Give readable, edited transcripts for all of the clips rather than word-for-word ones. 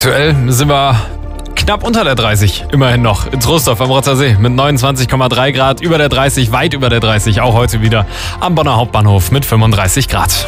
Aktuell sind wir knapp unter der 30, immerhin noch, in Trostorf am Rotzer See mit 29,3 Grad, über der 30, weit über der 30, auch heute wieder am Bonner Hauptbahnhof mit 35 Grad.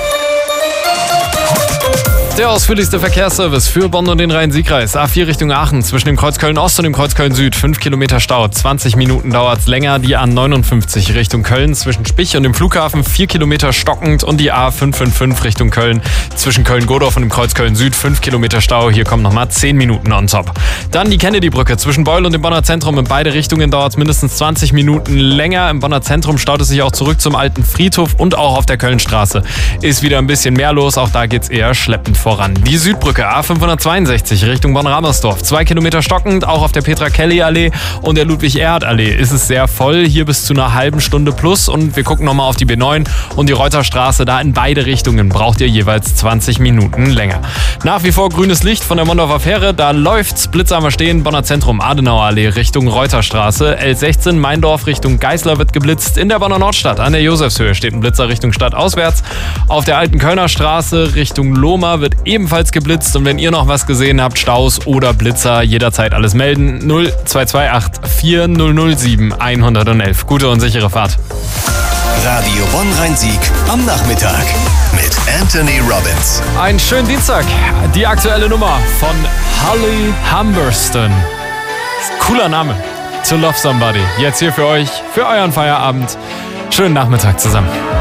Der ausführlichste Verkehrsservice für Bonn und den Rhein-Sieg-Kreis. A4 Richtung Aachen zwischen dem Kreuz Köln-Ost und dem Kreuz Köln-Süd. 5 Kilometer Stau, 20 Minuten dauert's länger. Die A59 Richtung Köln zwischen Spich und dem Flughafen 4 Kilometer stockend. Und die A555 Richtung Köln zwischen Köln-Godorf und dem Kreuz Köln-Süd. 5 Kilometer Stau, hier kommen nochmal 10 Minuten on top. Dann die Kennedy-Brücke zwischen Beul und dem Bonner Zentrum. In beide Richtungen dauert's mindestens 20 Minuten länger. Im Bonner Zentrum staut es sich auch zurück zum alten Friedhof und auch auf der Kölnstraße ist wieder ein bisschen mehr los. Auch da geht's eher schleppend voran. Die Südbrücke A562 Richtung Bonn-Ramersdorf. 2 Kilometer stockend, auch auf der Petra-Kelly-Allee und der Ludwig-Erhard-Allee ist es sehr voll. Hier bis zu einer halben Stunde plus. Und wir gucken nochmal auf die B9 und die Reuterstraße. Da in beide Richtungen braucht ihr jeweils 20 Minuten länger. Nach wie vor grünes Licht von der Mondorfer Fähre. Da läuft's. Blitzer am Stehen. Bonner Zentrum, Adenauer Allee Richtung Reuterstraße. L16 Meindorf Richtung Geißler wird geblitzt. In der Bonner Nordstadt an der Josefshöhe steht ein Blitzer Richtung Stadt auswärts. Auf der alten Kölner Straße Richtung Lohmar wird ebenfalls geblitzt. Und wenn ihr noch was gesehen habt, Staus oder Blitzer, jederzeit alles melden. 0228 4007 111. Gute und sichere Fahrt. Radio Bonn Rhein-Sieg am Nachmittag mit Anthony Robbins. Einen schönen Dienstag. Die aktuelle Nummer von Holly Humberston. Cooler Name. To Love Somebody. Jetzt hier für euch, für euren Feierabend. Schönen Nachmittag zusammen.